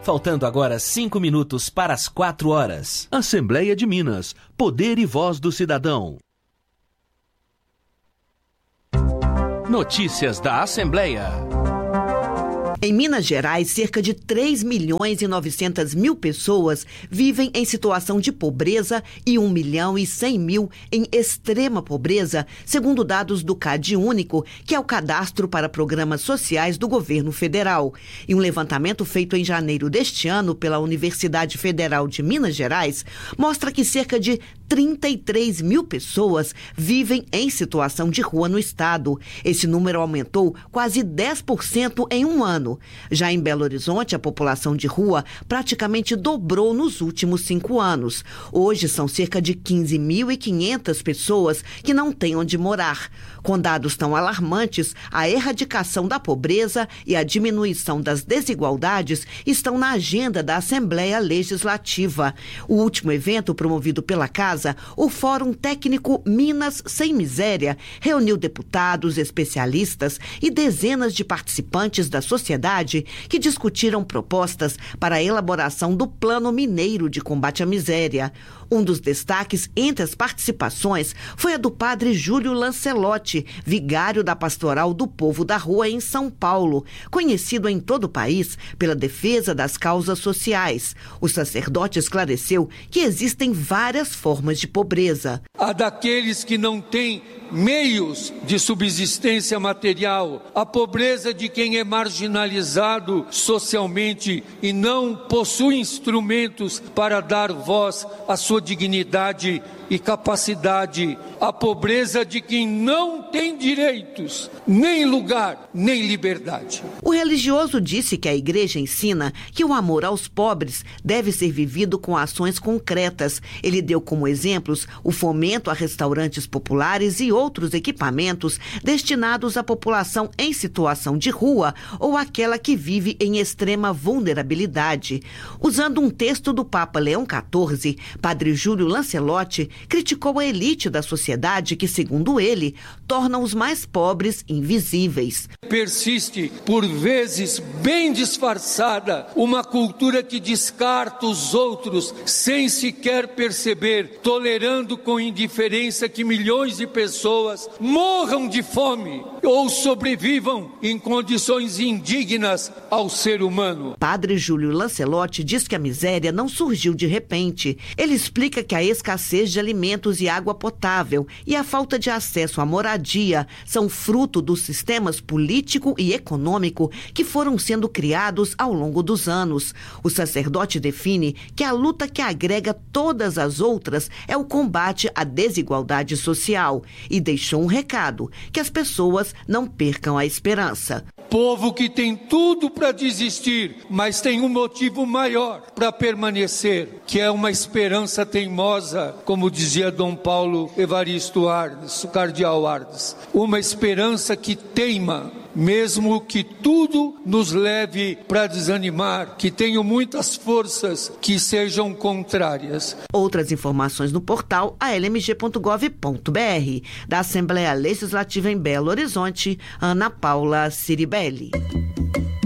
Faltando agora 5 minutos para as 4 horas. Assembleia de Minas. Poder e voz do cidadão. Notícias da Assembleia. Em Minas Gerais, cerca de 3.900.000 pessoas vivem em situação de pobreza e 1.100.000 em extrema pobreza, segundo dados do CadÚnico, que é o Cadastro para Programas Sociais do Governo Federal. E um levantamento feito em janeiro deste ano pela Universidade Federal de Minas Gerais mostra que cerca de 33 mil pessoas vivem em situação de rua no estado. Esse número aumentou quase 10% em um ano. Já em Belo Horizonte, a população de rua praticamente dobrou nos últimos 5 anos. Hoje são cerca de 15.500 pessoas que não têm onde morar. Com dados tão alarmantes, a erradicação da pobreza e a diminuição das desigualdades estão na agenda da Assembleia Legislativa. O último evento promovido pela Casa, o Fórum Técnico Minas Sem Miséria, reuniu deputados, especialistas e dezenas de participantes da sociedade que discutiram propostas para a elaboração do Plano Mineiro de Combate à Miséria. Um dos destaques entre as participações foi a do padre Júlio Lancelotti, vigário da Pastoral do Povo da Rua em São Paulo, conhecido em todo o país pela defesa das causas sociais. O sacerdote esclareceu que existem várias formas de pobreza. Há daqueles que não têm meios de subsistência material, a pobreza de quem é marginalizado socialmente e não possui instrumentos para dar voz à sua dignidade e capacidade, a pobreza de quem não tem direitos, nem lugar, nem liberdade. O religioso disse que a igreja ensina que o amor aos pobres deve ser vivido com ações concretas. Ele deu como exemplos o fomento a restaurantes populares e outros equipamentos destinados à população em situação de rua ou aquela que vive em extrema vulnerabilidade. Usando um texto do Papa Leão XIV, padre Júlio Lancelotti criticou a elite da sociedade que, segundo ele, torna os mais pobres invisíveis. Persiste, por vezes bem disfarçada, uma cultura que descarta os outros sem sequer perceber, tolerando com indiferença que milhões de pessoas morram de fome ou sobrevivam em condições indignas ao ser humano. Padre Júlio Lancelotti diz que a miséria não surgiu de repente. Ele explica que a escassez de alimentos e água potável e a falta de acesso à moradia são fruto dos sistemas político e econômico que foram sendo criados ao longo dos anos. O sacerdote define que a luta que agrega todas as outras é o combate à desigualdade social e deixou um recado, que as pessoas não percam a esperança. Povo que tem tudo para desistir, mas tem um motivo maior para permanecer, que é uma esperança teimosa, como dizia Dom Paulo Evaristo Ardes, o cardeal Ardes. Uma esperança que teima, mesmo que tudo nos leve para desanimar, que tenham muitas forças que sejam contrárias. Outras informações no portal almg.gov.br. Da Assembleia Legislativa em Belo Horizonte, Ana Paula Ciribelli.